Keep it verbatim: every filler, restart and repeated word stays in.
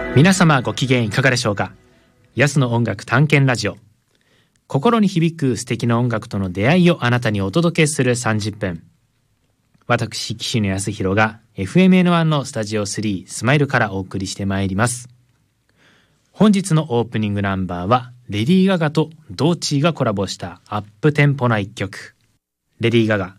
皆様ご機嫌いかがでしょうか。安の音楽探検ラジオ、心に響く素敵な音楽との出会いをあなたにお届けするさんじゅっぷん。私岸野康弘が エフエムエヌワン のスタジオスリースマイルからお送りしてまいります。本日のオープニングナンバーはレディー・ガガとドーチーがコラボしたアップテンポな一曲。レディー・ガガ